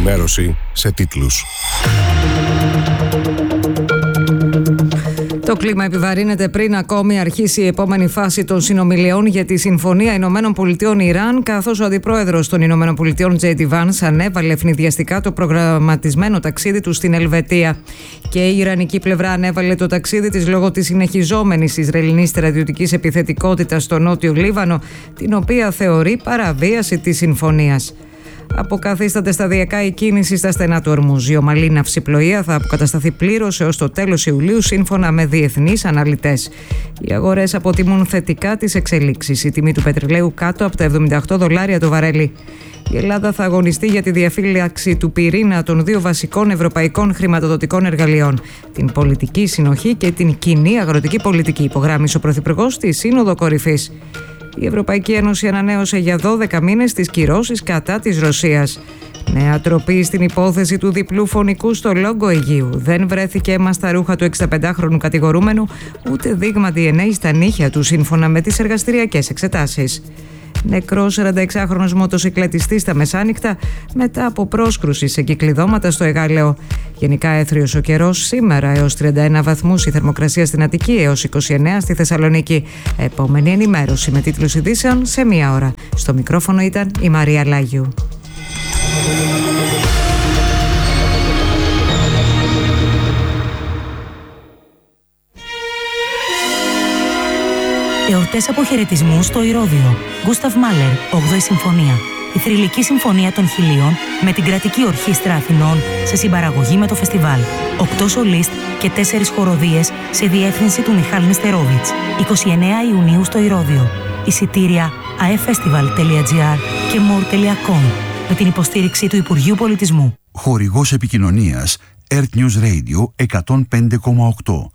Ενημέρωση σε τίτλους. Το κλίμα επιβαρύνεται πριν ακόμη αρχίσει η επόμενη φάση των συνομιλιών για τη Συμφωνία Ηνωμένων Πολιτειών Ιράν, καθώς ο αντιπρόεδρος των Ηνωμένων Πολιτειών, J.D. Vance, ανέβαλε ευνηδιαστικά το προγραμματισμένο ταξίδι του στην Ελβετία. Και η Ιρανική πλευρά ανέβαλε το ταξίδι της λόγω της συνεχιζόμενης Ισραηλινής στρατιωτικής επιθετικότητας στο Νότιο Λίβανο, την οποία θεωρεί παραβίαση της συμφωνίας. Αποκαθίσταται σταδιακά η κίνηση στα στενά του Ορμούζ. Η ομαλή ναυσιπλοεία θα αποκατασταθεί πλήρως έως το τέλος Ιουλίου, σύμφωνα με διεθνείς αναλυτές. Οι αγορές αποτιμούν θετικά τις εξελίξεις. Η τιμή του πετρελαίου κάτω από τα $78 το βαρέλι. Η Ελλάδα θα αγωνιστεί για τη διαφύλαξη του πυρήνα των δύο βασικών ευρωπαϊκών χρηματοδοτικών εργαλείων, την πολιτική συνοχή και την κοινή αγροτική πολιτική, υπογράμμισε ο Πρωθυπουργός στη Σύνοδο Κορυφής. Η Ευρωπαϊκή Ένωση ανανέωσε για 12 μήνες τις κυρώσεις κατά της Ρωσίας. Νέα τροπή στην υπόθεση του διπλού φωνικού στο Λόγκο Αιγείου. Δεν βρέθηκε αίμα στα ρούχα του 65χρονου κατηγορούμενου, ούτε δείγμα DNA στα νύχια του, σύμφωνα με τις εργαστηριακές εξετάσεις. Νεκρός 46χρονος μοτοσυκλετιστής στα μεσάνυχτα μετά από πρόσκρουση σε κυκλειδώματα στο Εγάλεο. Γενικά έθριος ο καιρός, σήμερα έως 31 βαθμούς η θερμοκρασία στην Αττική, έως 29 στη Θεσσαλονίκη. Επόμενη ενημέρωση με τίτλους ειδήσεων σε 1 ώρα. Στο μικρόφωνο ήταν η Μαρία Λάγιου. Εορτές αποχαιρετισμού στο Ηρώδειο. Γκούσταβ Μάλερ, 8η Συμφωνία. Η θρυλική συμφωνία των Χιλίων με την Κρατική Ορχήστρα Αθηνών σε συμπαραγωγή με το φεστιβάλ. 8 σολίστ και 4 χοροδίες σε διεύθυνση του Μιχάλ Νιστερόβιτς. 29 Ιουνίου στο Ηρώδειο. Εισιτήρια aefestival.gr και more.com με την υποστήριξη του Υπουργείου Πολιτισμού. Χορηγός επικοινωνίας Earth News Radio 105,8.